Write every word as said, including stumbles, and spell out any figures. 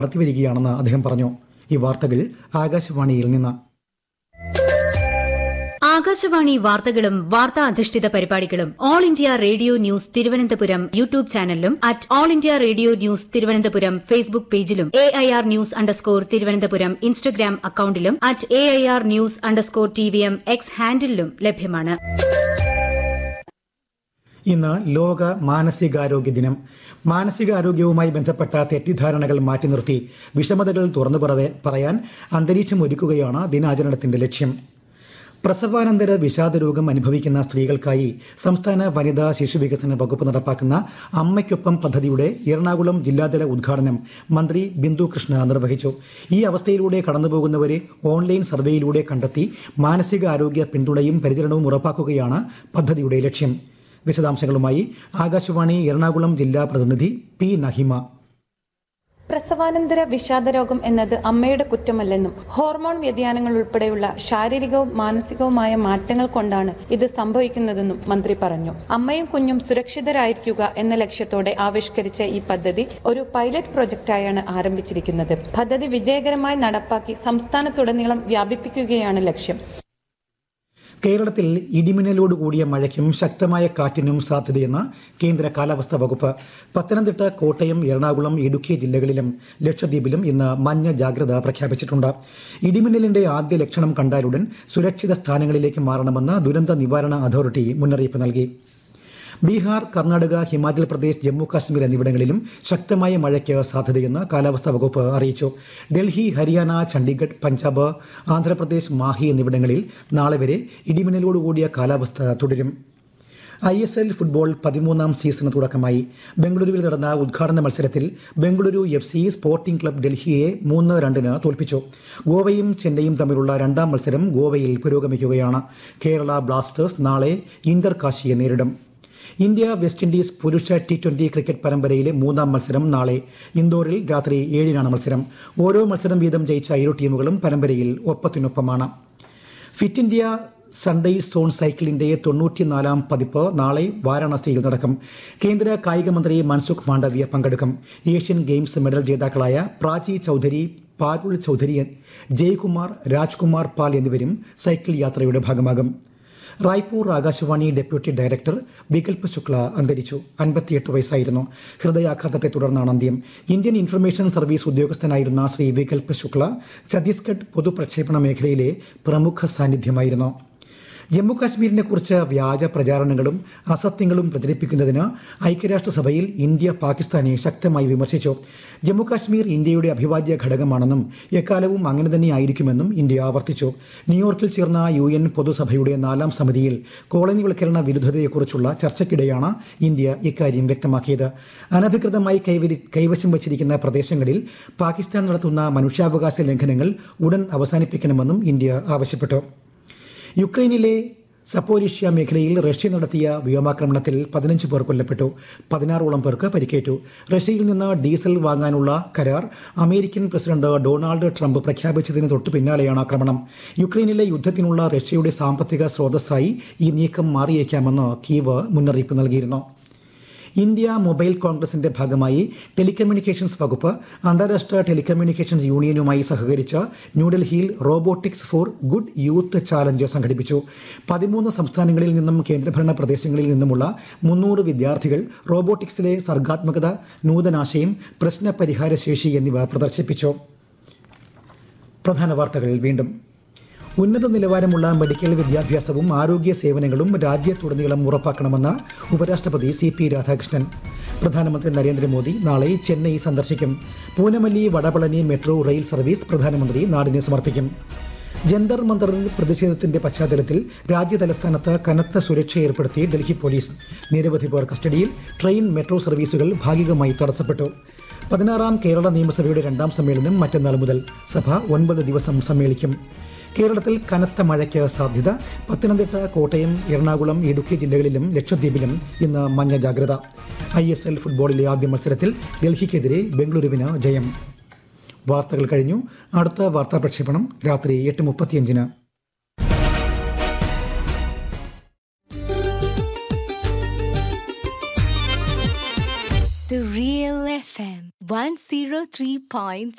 നടത്തിവരികയാണെന്ന് അദ്ദേഹം പറഞ്ഞു. ഈ വാർത്തകൾ ആകാശവാണിയിൽ നിന്ന്. ആകാശവാണി വാർത്തകളും വാർത്താ അധിഷ്ഠിത പരിപാടികളും all India radio news Thiruvananthapuram YouTube ചാനലിലും at all India radio news Thiruvananthapuram Facebook പേജിലും A I R news underscore Thiruvananthapuram Instagram അക്കൌണ്ടിലും at A I R news underscore T V M X ഹാൻഡിലും ലഭ്യമാണ്. ഇന്ന് ലോക മാനസികാരോഗ്യ ദിനം. മാനസികാരോഗ്യവുമായി ബന്ധപ്പെട്ട തെറ്റിദ്ധാരണകൾ മാറ്റി നിർത്തി വിഷമതകൾ തുറന്നു പറയാൻ അന്തരീക്ഷം ഒരുക്കുകയാണ് ദിനാചരണത്തിന്റെ ലക്ഷ്യം. പ്രസവാനന്തര വിഷാദരോഗം അനുഭവിക്കുന്ന സ്ത്രീകൾക്കായി സംസ്ഥാന വനിതാ ശിശുവികസന വകുപ്പ് നടപ്പാക്കുന്ന അമ്മയ്ക്കൊപ്പം പദ്ധതിയുടെ എറണാകുളം ജില്ലാതല ഉദ്ഘാടനം മന്ത്രി ബിന്ദു കൃഷ്ണ നിർവഹിച്ചു. ഈ അവസ്ഥയിലൂടെ കടന്നുപോകുന്നവരെ ഓൺലൈൻ സർവേയിലൂടെ കണ്ടെത്തി മാനസികാരോഗ്യ പിന്തുണയും പരിചരണവും ഉറപ്പാക്കുകയാണ് പദ്ധതിയുടെ ലക്ഷ്യം. വിശദാംശങ്ങളുമായി ആകാശവാണി എറണാകുളം ജില്ലാ പ്രതിനിധി പി നഹിമ. പ്രസവാനന്തര വിഷാദരോഗം എന്നത് അമ്മയുടെ കുറ്റമല്ലെന്നും ഹോർമോൺ വ്യതിയാനങ്ങൾ ഉൾപ്പെടെയുള്ള ശാരീരികവും മാനസികവുമായ മാറ്റങ്ങൾ കൊണ്ടാണ് ഇത് സംഭവിക്കുന്നതെന്നും മന്ത്രി പറഞ്ഞു. അമ്മയും കുഞ്ഞും സുരക്ഷിതരായിരിക്കുക എന്ന ലക്ഷ്യത്തോടെ ആവിഷ്കരിച്ച ഈ പദ്ധതി ഒരു പൈലറ്റ് പ്രൊജക്റ്റായാണ് ആരംഭിച്ചിരിക്കുന്നത്. പദ്ധതി വിജയകരമായി നടപ്പാക്കി സംസ്ഥാനത്തുടനീളം വ്യാപിപ്പിക്കുകയാണ് ലക്ഷ്യം. കേരളത്തിൽ ഇടിമിന്നലോട് കൂടിയ മഴയ്ക്കും ശക്തമായ കാറ്റിനും സാധ്യതയെന്ന് കേന്ദ്ര കാലാവസ്ഥാ വകുപ്പ്. പത്തനംതിട്ട, കോട്ടയം, എറണാകുളം, ഇടുക്കി ജില്ലകളിലും ലക്ഷദ്വീപിലും ഇന്ന് മഞ്ഞ ജാഗ്രത പ്രഖ്യാപിച്ചിട്ടുണ്ട്. ഇടിമിന്നലിന്റെ ആദ്യ ലക്ഷണം കണ്ടാലുടൻ സുരക്ഷിത സ്ഥാനങ്ങളിലേക്ക് മാറണമെന്ന് ദുരന്ത നിവാരണ അതോറിറ്റി മുന്നറിയിപ്പ് നൽകി. ബീഹാർ, കർണാടക, ഹിമാചൽ പ്രദേശ്, ജമ്മു കാശ്മീർ എന്നിവിടങ്ങളിലും ശക്തമായ മഴയ്ക്ക് സാധ്യതയെന്ന് കാലാവസ്ഥാ വകുപ്പ് അറിയിച്ചു. ഡൽഹി, ഹരിയാന, ചണ്ഡീഗഡ്, പഞ്ചാബ്, ആന്ധ്രാപ്രദേശ്, മാഹി എന്നിവിടങ്ങളിൽ നാളെ വരെ ഇടിമിന്നലോടുകൂടിയ കാലാവസ്ഥ തുടരും. ഐ എസ് എൽ ഫുട്ബോൾ പതിമൂന്നാം സീസണ് തുടക്കമായി. ബംഗളൂരുവിൽ നടന്ന ഉദ്ഘാടന മത്സരത്തിൽ Bengaluru F C sporting club ഡൽഹിയെ മൂന്ന് രണ്ടിന് തോൽപ്പിച്ചു. ഗോവയും ചെന്നൈയും തമ്മിലുള്ള രണ്ടാം മത്സരം ഗോവയിൽ പുരോഗമിക്കുകയാണ്. കേരള ബ്ലാസ്റ്റേഴ്സ് നാളെ ഇന്റർ കാശിയെ നേരിടും. ഇന്ത്യ വെസ്റ്റ് ഇൻഡീസ് പുരുഷ ടി ട്വന്റി ക്രിക്കറ്റ് പരമ്പരയിലെ മൂന്നാം മത്സരം നാളെ. ഇൻഡോറിൽ രാത്രി ഏഴിനാണ് മത്സരം. ഓരോ മത്സരം വീതം ജയിച്ച ഇരു ടീമുകളും പരമ്പരയിൽ ഒപ്പത്തിനൊപ്പമാണ്. ഫിറ്റ് ഇന്ത്യ സൺഡേ സോൺ സൈക്കിളിന്റെ തൊണ്ണൂറ്റിനാലാം പതിപ്പ് നാളെ വാരാണസിയിൽ നടക്കും. കേന്ദ്ര കായിക മന്ത്രി മൻസുഖ് മാണ്ഡവ്യ പങ്കെടുക്കും. ഏഷ്യൻ ഗെയിംസ് മെഡൽ ജേതാക്കളായ പ്രാചി ചൌധരി, പാരുൾ ചൌധരി, ജയ്കുമാർ, രാജ്കുമാർ പാൽ എന്നിവരും സൈക്കിൾ യാത്രയുടെ ഭാഗമാകും. റായ്പൂർ ആകാശവാണി ഡെപ്യൂട്ടി ഡയറക്ടർ വികൽപ് ശുക്ല അന്തരിച്ചു. അൻപത്തിയെട്ട് വയസ്സായിരുന്നു. ഹൃദയാഘാതത്തെ തുടർന്നാണ് അന്ത്യം. Indian information service ഉദ്യോഗസ്ഥനായിരുന്ന Shri Vikalp Shukla Chhattisgarh പൊതുപ്രക്ഷേപണ മേഖലയിലെ പ്രമുഖ സാന്നിധ്യമായിരുന്നു. ജമ്മു കാശ്മീരിനെ കുറിച്ച് വ്യാജ പ്രചാരണങ്ങളും അസത്യങ്ങളും പ്രചരിപ്പിക്കുന്നതിന് ഐക്യരാഷ്ട്രസഭയിൽ ഇന്ത്യ പാകിസ്ഥാനെ ശക്തമായി വിമർശിച്ചു. ജമ്മു കാശ്മീർ ഇന്ത്യയുടെ അവിഭാജ്യ ഘടകമാണെന്നും എക്കാലവും അങ്ങനെ തന്നെ ആയിരിക്കുമെന്നും ഇന്ത്യ ആവർത്തിച്ചു. ന്യൂയോർക്കിൽ ചേർന്ന യു എൻ പൊതുസഭയുടെ നാലാം സമിതിയിൽ കോളനിവൽക്കരണ വിരുദ്ധതയെക്കുറിച്ചുള്ള ചർച്ചയ്ക്കിടെയാണ് ഇന്ത്യ ഇക്കാര്യം വ്യക്തമാക്കിയത്. അനധികൃതമായി കൈവരി കൈവശം വച്ചിരിക്കുന്ന പ്രദേശങ്ങളിൽ പാകിസ്ഥാൻ നടത്തുന്ന മനുഷ്യാവകാശ ലംഘനങ്ങൾ ഉടൻ അവസാനിപ്പിക്കണമെന്നും ഇന്ത്യ ആവശ്യപ്പെട്ടു. യുക്രൈനിലെ സപ്പോരിഷ്യ മേഖലയിൽ റഷ്യ നടത്തിയ വ്യോമാക്രമണത്തിൽ പതിനഞ്ച് പേർ കൊല്ലപ്പെട്ടു. പതിനാറോളം പേർക്ക് പരിക്കേറ്റു. റഷ്യയിൽ നിന്ന് ഡീസൽ വാങ്ങാനുള്ള കരാർ അമേരിക്കൻ പ്രസിഡന്റ് ഡൊണാൾഡ് ട്രംപ് പ്രഖ്യാപിച്ചതിന് തൊട്ടു പിന്നാലെയാണ് ആക്രമണം. യുക്രൈനിലെ യുദ്ധത്തിനുള്ള റഷ്യയുടെ സാമ്പത്തിക സ്രോതസ്സായി ഈ നീക്കം മാറിയേക്കാമെന്ന് കീവ് മുന്നറിയിപ്പ് നൽകിയിരുന്നു. ഇന്ത്യ മൊബൈൽ കോൺഗ്രസിന്റെ ഭാഗമായി ടെലികമ്മ്യൂണിക്കേഷൻസ് വകുപ്പ് അന്താരാഷ്ട്ര ടെലികമ്മ്യൂണിക്കേഷൻസ് യൂണിയനുമായി സഹകരിച്ച് ന്യൂഡൽഹിയിൽ robotics four good youth challenge സംഘടിപ്പിച്ചു. പതിമൂന്ന് സംസ്ഥാനങ്ങളിൽ നിന്നും കേന്ദ്രഭരണ പ്രദേശങ്ങളിൽ നിന്നുമുള്ള മുന്നൂറ് വിദ്യാർത്ഥികൾ റോബോട്ടിക്സിലെ സർഗാത്മകത, നൂതനാശയം, പ്രശ്ന പരിഹാര ശേഷി എന്നിവ പ്രദർശിപ്പിച്ചു. പ്രധാന വാർത്തകൾ വീണ്ടും. ഉന്നത നിലവാരമുള്ള മെഡിക്കൽ വിദ്യാഭ്യാസവും ആരോഗ്യ സേവനങ്ങളും രാജ്യത്തുടനീളം ഉറപ്പാക്കണമെന്ന് ഉപരാഷ്ട്രപതി സി പി രാധാകൃഷ്ണൻ. പ്രധാനമന്ത്രി നരേന്ദ്രമോദി നാളെ ചെന്നൈ സന്ദർശിക്കും. Poonamallee Vadapalani metro rail service പ്രധാനമന്ത്രി നാടിന് സമർപ്പിക്കും. ജന്തർ മന്ദറിൽ പ്രതിഷേധത്തിന്റെ പശ്ചാത്തലത്തിൽ രാജ്യതലസ്ഥാനത്ത് കനത്ത സുരക്ഷ ഏർപ്പെടുത്തി ഡൽഹി പോലീസ്. നിരവധി പേർ കസ്റ്റഡിയിൽ. ട്രെയിൻ, മെട്രോ സർവീസുകൾ ഭാഗികമായി തടസ്സപ്പെട്ടു. പതിനാറാം കേരള നിയമസഭയുടെ രണ്ടാം സമ്മേളനം മറ്റന്നാൾ മുതൽ. സഭ ഒൻപത് ദിവസം സമ്മേളിക്കും. കേരളത്തിൽ കനത്ത മഴയ്ക്ക് സാധ്യത. പത്തനംതിട്ട, കോട്ടയം, എറണാകുളം, ഇടുക്കി ജില്ലകളിലും ലക്ഷദ്വീപിലും ഇന്ന് മഞ്ഞ ജാഗ്രത. ഐ എസ് എൽ ഫുട്ബോളിലെ ആദ്യ മത്സരത്തിൽ ഡൽഹിക്കെതിരെ ബംഗളൂരുവിന് ജയം. വാർത്തകൾ കഴിഞ്ഞു. അടുത്ത വാർത്താ പ്രക്ഷേപണം രാത്രി എട്ട് മുപ്പത്തിയഞ്ചിന്. The Real F M one oh three point